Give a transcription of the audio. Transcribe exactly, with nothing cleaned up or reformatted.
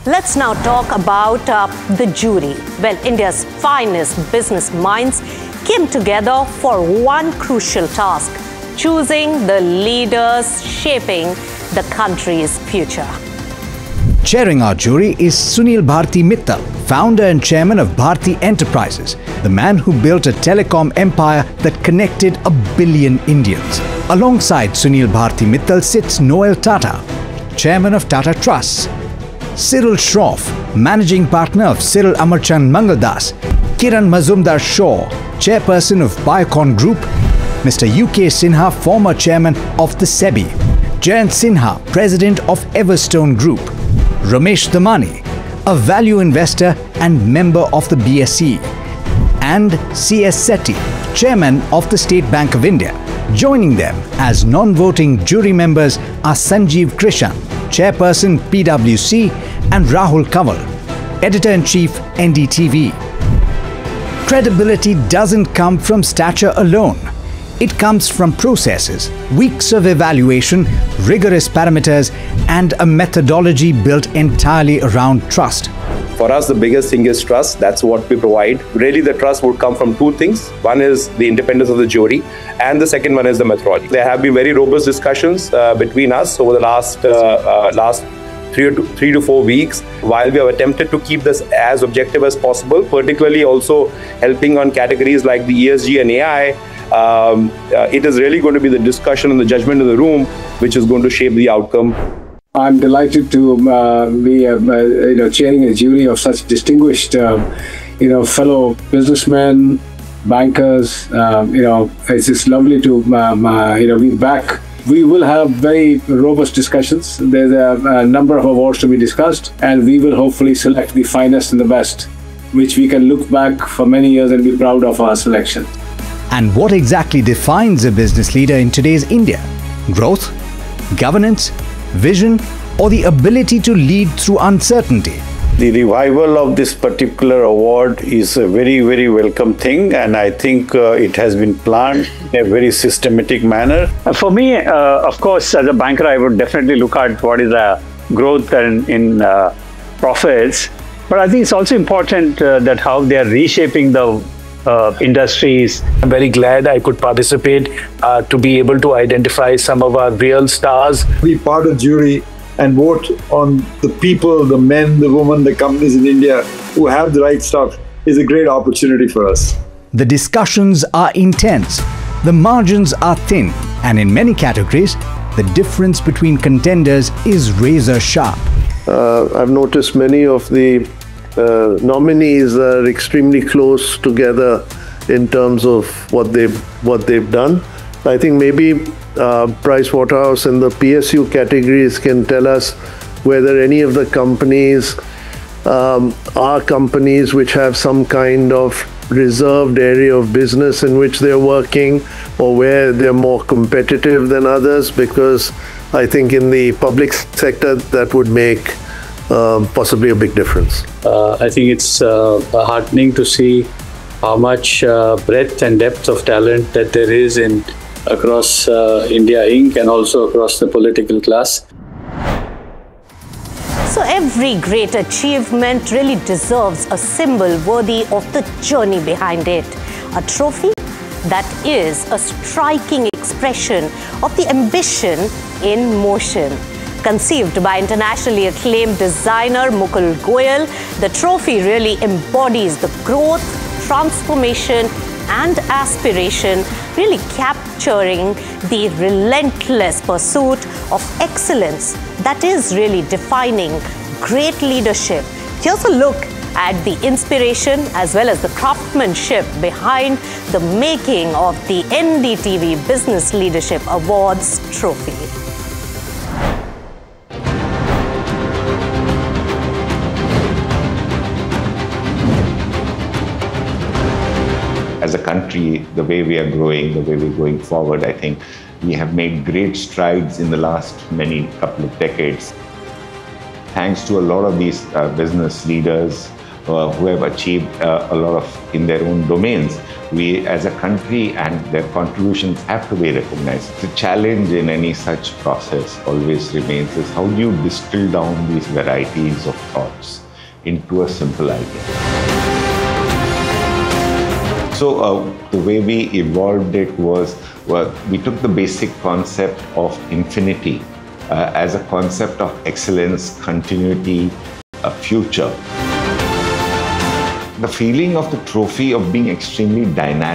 Let's now talk about uh, the jury. Well, India's finest business minds came together for one crucial task: choosing the leaders shaping the country's future. Chairing our jury is Sunil Bharti Mittal, founder and chairman of Bharti Enterprises, the man who built a telecom empire that connected a billion Indians. Alongside Sunil Bharti Mittal sits Noel Tata, chairman of Tata Trusts, Cyril Shroff, managing partner of Cyril Amarchand Mangaldas, Kiran Mazumdar-Shaw, chairperson of Biocon Group, Mister U K Sinha, former chairman of the SEBI, Jayant Sinha, president of Everstone Group, Ramesh Damani, a value investor and member of the B S E, and C S Sethi, chairman of the State Bank of India. Joining them as non-voting jury members are Sanjeev Krishan, chairperson P W C, and Rahul Kanwal, editor-in-chief N D T V. Credibility doesn't come from stature alone. It comes from processes, weeks of evaluation, rigorous parameters, and a methodology built entirely around trust. For us, the biggest thing is trust. That's what we provide. Really, the trust would come from two things. One is the independence of the jury, and the second one is the methodology. There have been very robust discussions uh, between us over the last uh, uh, last three to three to four weeks. While we have attempted to keep this as objective as possible, particularly also helping on categories like the E S G and A I. Um, uh, it is really going to be the discussion and the judgment in the room which is going to shape the outcome. I'm delighted to uh, be, uh, uh, you know, chairing a jury of such distinguished, uh, you know, fellow businessmen, bankers. Um, you know, it's just lovely to, um, uh, you know, be back. We will have very robust discussions. There's a, a number of awards to be discussed, and we will hopefully select the finest and the best, which we can look back for many years and be proud of our selection. And what exactly defines a business leader in today's India? Growth, governance, vision, or the ability to lead through uncertainty? The revival of this particular award is a very, very welcome thing, and I think uh, it has been planned in a very systematic manner. For me, uh, of course, as a banker, I would definitely look at what is the growth in, in uh, profits. But I think it's also important uh, that how they are reshaping the uh, industries. I'm very glad I could participate uh, to be able to identify some of our real stars. Be part of jury and vote on the people, the men, the women, the companies in India who have the right stuff is a great opportunity for us. The discussions are intense, the margins are thin, and in many categories, the difference between contenders is razor sharp. Uh, I've noticed many of the uh, nominees are extremely close together in terms of what they've, what they've done. I think maybe uh, Pricewaterhouse and the P S U categories can tell us whether any of the companies um, are companies which have some kind of reserved area of business in which they're working, or where they're more competitive than others, because I think in the public sector that would make uh, possibly a big difference. Uh, I think it's uh, heartening to see how much uh, breadth and depth of talent that there is in across uh, India Incorporated and also across the political class. So every great achievement really deserves a symbol worthy of the journey behind it. A trophy that is a striking expression of the ambition in motion. Conceived by internationally acclaimed designer Mukul Goyal, the trophy really embodies the growth, transformation, and aspiration, really capturing the relentless pursuit of excellence that is really defining great leadership. Here's a look at the inspiration as well as the craftsmanship behind the making of the N D T V Business Leadership Awards trophy. As a country, the way we are growing, the way we're going forward, I think we have made great strides in the last many couple of decades. Thanks to a lot of these uh, business leaders uh, who have achieved uh, a lot of in their own domains, we as a country and their contributions have to be recognized. The challenge in any such process always remains is how do you distill down these varieties of thoughts into a simple idea. So uh, the way we evolved it was, well, we took the basic concept of infinity uh, as a concept of excellence, continuity, a future. The feeling of the trophy of being extremely dynamic